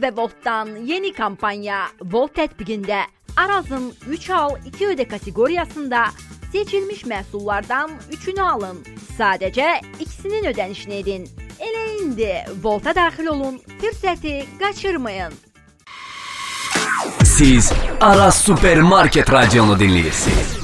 ve Volt'tan yeni kampanya. Volt tətbiqində Araz'ın 3 al 2 öde kategorisində seçilmiş məhsullardan 3'ünü alın. Sadəcə ikisinin ödənişini edin. Elə indi Volt'a daxil olun, fürsəti qaçırmayın. Siz Aras Süpermarket Radyonu dinləyirsiniz.